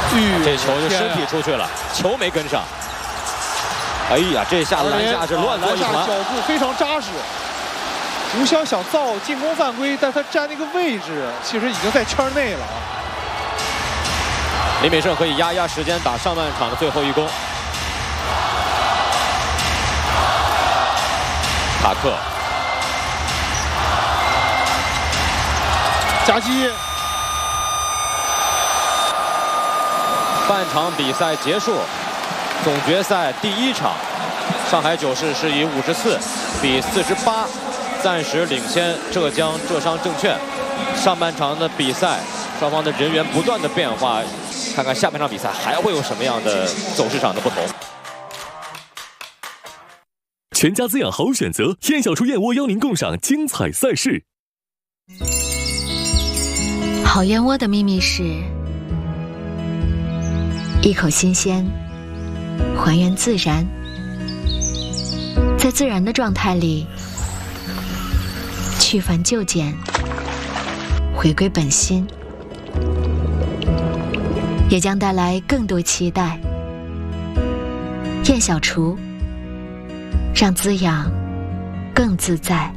这球就身体出去了，球没跟上。哎呀，这下篮下是乱作一团， 脚步非常扎实。吴潇想造进攻犯规，但他站那个位置其实已经在圈内了。 李美胜可以压时间打上半场的最后一攻。塔克夹击。 半场比赛结束，总决赛第1场，上海九市是以54比48暂时领先浙江浙商证券。上半场的比赛，双方的人员不断的变化，看看下半场比赛还会有什么样的走势上的不同。 全家滋养好选择，燕小厨燕窝邀您共赏精彩赛事。 好燕窝的秘密是一口新鲜，还原自然，在自然的状态里去繁就简，回归本心，也将带来更多期待。燕小厨，让滋养更自在。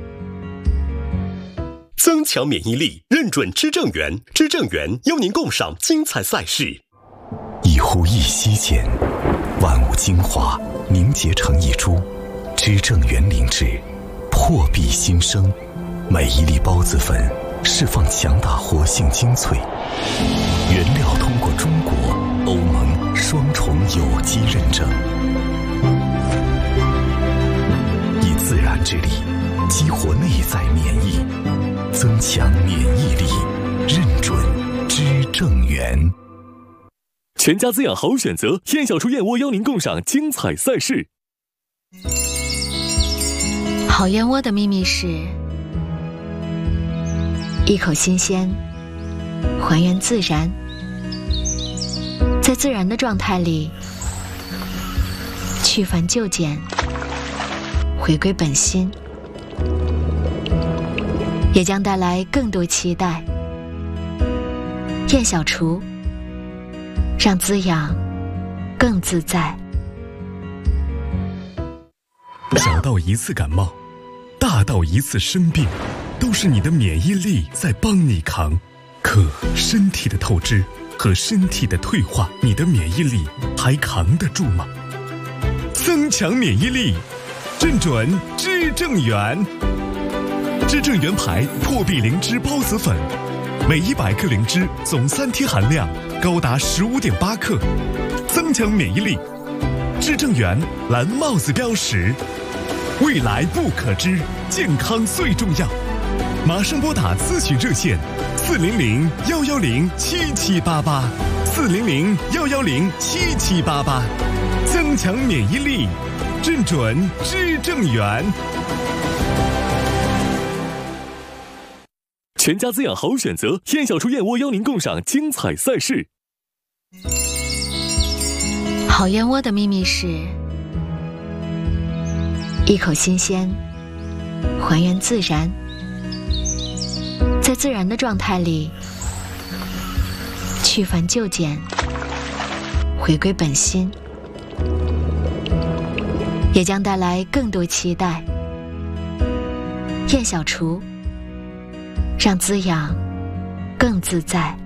增强免疫力，认准知正源，知正源邀您共赏精彩赛事。 一呼一吸间，万物精华凝结成一株，知正源灵芝，破壁新生。每一粒孢子粉释放强大活性精粹，原料通过中国、欧盟双重有机认证，以自然之力激活内在免疫，增强免疫力，认准知正源。 全家滋养好选择，燕小厨燕窝邀您共赏精彩赛事。 好燕窝的秘密是一口新鲜，还原自然，在自然的状态里去繁就简，回归本心，也将带来更多期待。燕小厨，让滋养更自在。 小到一次感冒，大到一次生病，都是你的免疫力在帮你扛。可身体的透支和身体的退化，你的免疫力还扛得住吗？增强免疫力，认准知正源。知正源牌破壁灵芝孢子粉，每100克灵芝总3天含量高达15.8克，增强免疫力。知正源蓝帽子标识，未来不可知，健康最重要。马上拨打咨询热线400-110-7788，400-110-7788，增强免疫力，认准知正源。 全家滋养好选择，燕小厨燕窝邀您共赏精彩赛事。 好燕窝的秘密是一口新鲜，还原自然，在自然的状态里去繁就简，回归本心，也将带来更多期待。燕小厨，让滋养更自在。